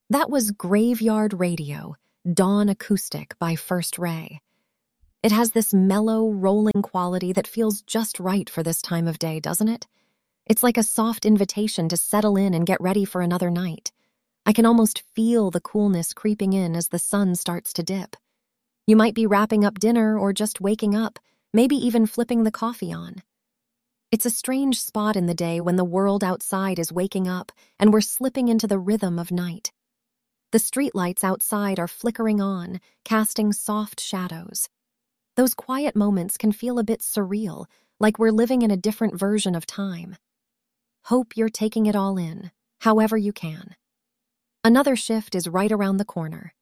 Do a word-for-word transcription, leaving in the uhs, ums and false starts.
That was Graveyard Radio, Dawn Acoustic by First Ray. It has this mellow, rolling quality that feels just right for this time of day, doesn't it? It's like a soft invitation to settle in and get ready for another night. I can almost feel the coolness creeping in as the sun starts to dip. You might be wrapping up dinner or just waking up, maybe even flipping the coffee on. It's a strange spot in the day when the world outside is waking up and we're slipping into the rhythm of night. The streetlights outside are flickering on, casting soft shadows. Those quiet moments can feel a bit surreal, like we're living in a different version of time. Hope you're taking it all in, however you can. Another shift is right around the corner.